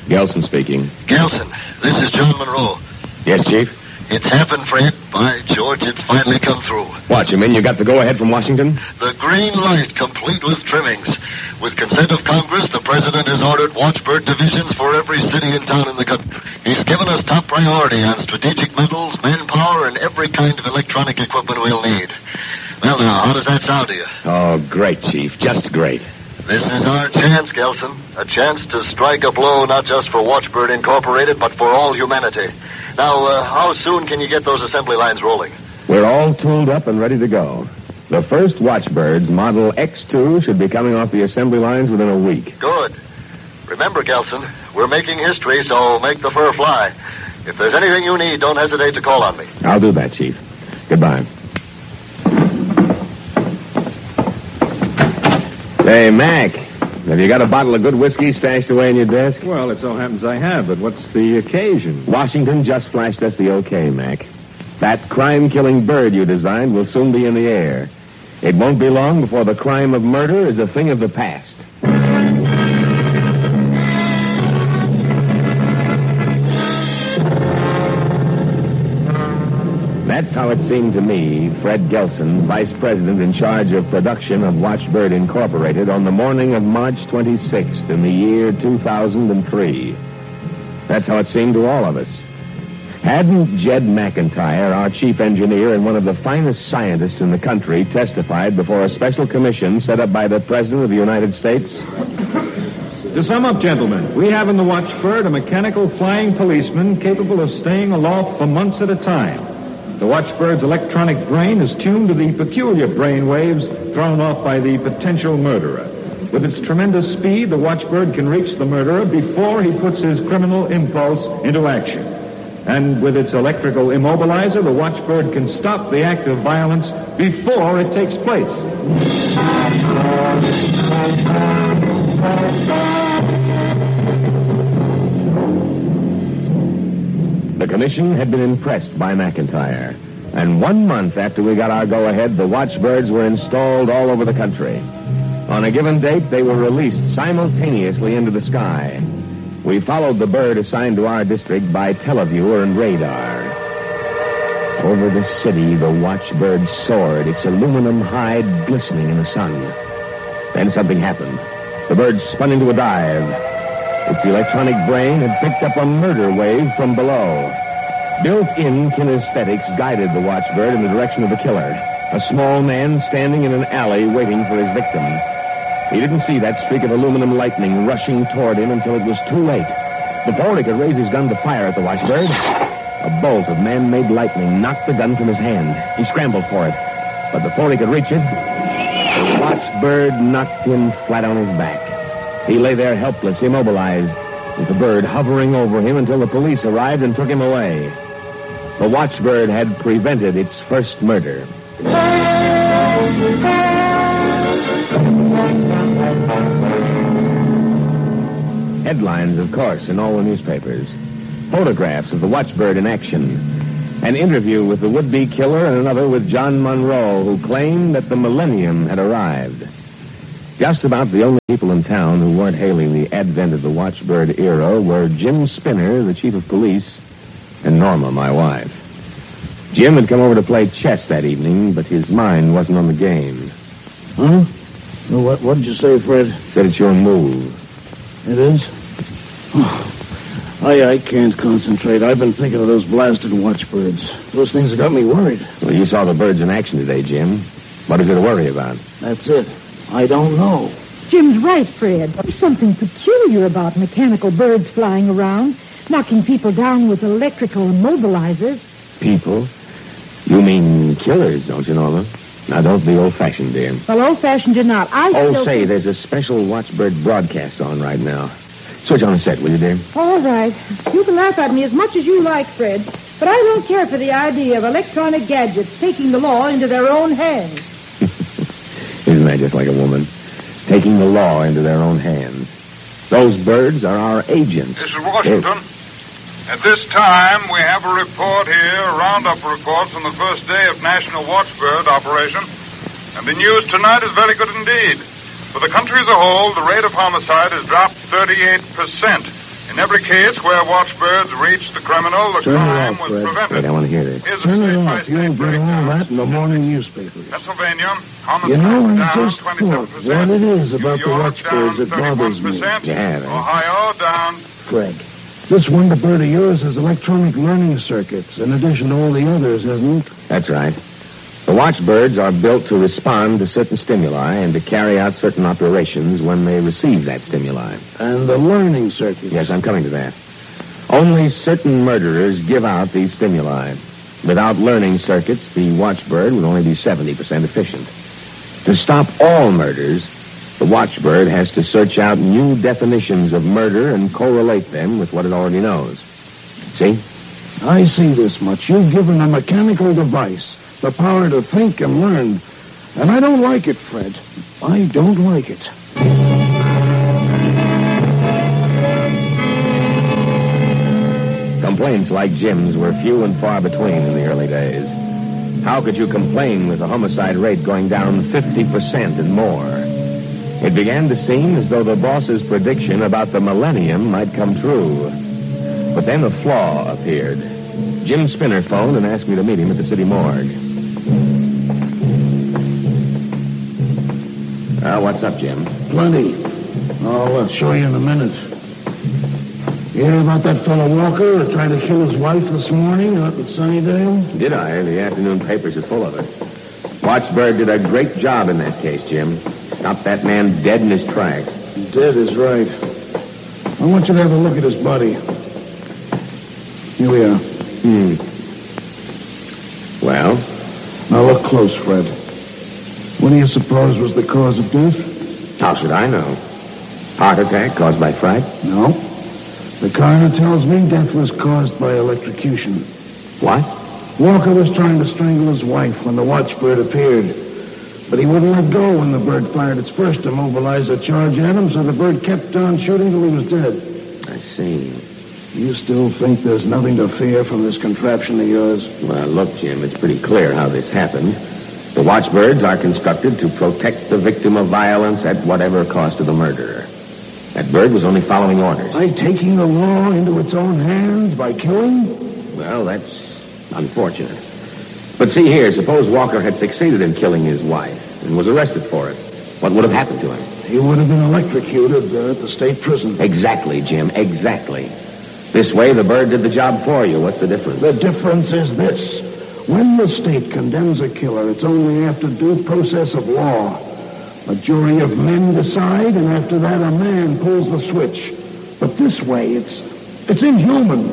Gelson speaking. Gelson, this is John Monroe. Yes, Chief? It's happened, Fred. By George, it's finally come through. What, you mean you got the go-ahead from Washington? The green light, complete with trimmings. With consent of Congress, the President has ordered watchbird divisions for every city and town in the country. He's given us top priority on strategic metals, manpower, and every kind of electronic equipment we'll need. Well, now, how does that sound to you? Oh, great, Chief. Just great. This is our chance, Gelson. A chance to strike a blow not just for Watchbird Incorporated, but for all humanity. Now, how soon can you get those assembly lines rolling? We're all tooled up and ready to go. The first Watchbirds, Model X2, should be coming off the assembly lines within a week. Good. Remember, Gelson, we're making history, so make the fur fly. If there's anything you need, don't hesitate to call on me. I'll do that, Chief. Goodbye. Hey, Mac, have you got a bottle of good whiskey stashed away in your desk? Well, it so happens I have, but what's the occasion? Washington just flashed us the okay, Mac. That crime-killing bird you designed will soon be in the air. It won't be long before the crime of murder is a thing of the past. That's how it seemed to me, Fred Gelson, Vice President in charge of production of Watchbird Incorporated, on the morning of March 26th in the year 2003. That's how it seemed to all of us. Hadn't Jed McIntyre, our chief engineer and one of the finest scientists in the country, testified before a special commission set up by the President of the United States? To sum up, gentlemen, we have in the Watchbird a mechanical flying policeman capable of staying aloft for months at a time. The Watchbird's electronic brain is tuned to the peculiar brain waves thrown off by the potential murderer. With its tremendous speed, the Watchbird can reach the murderer before he puts his criminal impulse into action. And with its electrical immobilizer, the Watchbird can stop the act of violence before it takes place. The commission had been impressed by McIntyre. And 1 month after we got our go-ahead, the Watchbirds were installed all over the country. On a given date, they were released simultaneously into the sky. We followed the bird assigned to our district by televiewer and radar. Over the city, the Watchbird soared, its aluminum hide glistening in the sun. Then something happened. The bird spun into a dive. Its electronic brain had picked up a murder wave from below. Built-in kinesthetics guided the Watchbird in the direction of the killer, a small man standing in an alley waiting for his victim. He didn't see that streak of aluminum lightning rushing toward him until it was too late. Before he could raise his gun to fire at the Watchbird, a bolt of man-made lightning knocked the gun from his hand. He scrambled for it, but before he could reach it, the Watchbird knocked him flat on his back. He lay there helpless, immobilized, with the bird hovering over him until the police arrived and took him away. The Watchbird had prevented its first murder. Headlines, of course, in all the newspapers. Photographs of the Watchbird in action. An interview with the would-be killer and another with John Monroe, who claimed that the millennium had arrived. Just about the only people in town who weren't hailing the advent of the Watchbird era were Jim Spinner, the chief of police, and Norma, my wife. Jim had come over to play chess that evening, but his mind wasn't on the game. Huh? What did you say, Fred? Said it's your move. It is? I can't concentrate. I've been thinking of those blasted Watchbirds. Those things have got me worried. Well, you saw the birds in action today, Jim. What is there to worry about? That's it. I don't know. Jim's right, Fred. There's something peculiar about mechanical birds flying around, knocking people down with electrical immobilizers. People? You mean killers, don't you, Norma? Now, don't be old-fashioned, dear. Well, old-fashioned or not, say, there's a special Watchbird broadcast on right now. Switch on the set, will you, dear? All right. You can laugh at me as much as you like, Fred, but I don't care for the idea of electronic gadgets taking the law into their own hands. Isn't that just like a woman? Taking the law into their own hands. Those birds are our agents. This is Washington. At this time, we have a report here, a roundup report from the first day of National Watchbird operation. And the news tonight is very good indeed. For the country as a whole, the rate of homicide has dropped 38% In every case where watchbirds reached the criminal, the Turn it crime off, was Fred. Wait, prevented. I want to hear this. Here's a Turn it off. state-by-state You'll get all breakdown. that in the morning newspapers. Pennsylvania, You homicide know, I down just 27%. thought what it is about the New York watchbirds down that bothers me. 31%. Yeah, man. Ohio down. Fred, this wonder bird of yours has electronic learning circuits in addition to all the others, hasn't it? That's right. The watchbirds are built to respond to certain stimuli and to carry out certain operations when they receive that stimuli. And the learning circuits. Yes, I'm coming to that. Only certain murderers give out these stimuli. Without learning circuits, the watchbird would only be 70% efficient. To stop all murders, the watchbird has to search out new definitions of murder and correlate them with what it already knows. See? I see this much. You've given a mechanical device the power to think and learn. And I don't like it, Fred. I don't like it. Complaints like Jim's were few and far between in the early days. How could you complain with the homicide rate going down 50% and more? It began to seem as though the boss's prediction about the millennium might come true. But then a flaw appeared. Jim Spinner phoned and asked me to meet him at the city morgue. What's up, Jim? Plenty. I'll show you in a minute. You hear about that fellow Walker who tried to kill his wife this morning out in Sunnydale? Did I? The afternoon papers are full of it. Watchbird did a great job in that case, Jim. Stopped that man dead in his tracks. Dead is right. I want you to have a look at his body. Here we are. Well? Now look close, Fred. What do you suppose was the cause of death? How should I know? Heart attack caused by fright? No. The coroner tells me death was caused by electrocution. What? Walker was trying to strangle his wife when the watchbird appeared. But he wouldn't let go when the bird fired its first immobilizer charge at him, so the bird kept on shooting till he was dead. I see. You still think there's nothing to fear from this contraption of yours? Well, look, Jim, it's pretty clear how this happened. The watchbirds are constructed to protect the victim of violence at whatever cost to the murderer. That bird was only following orders. By taking the law into its own hands, by killing? Well, that's unfortunate. But see here, suppose Walker had succeeded in killing his wife and was arrested for it. What would have happened to him? He would have been electrocuted at the state prison. Exactly, Jim, exactly. This way, the bird did the job for you. What's the difference? The difference is this. When the state condemns a killer, it's only after due process of law. A jury of men decide, and after that a man pulls the switch. But this way, it's inhuman.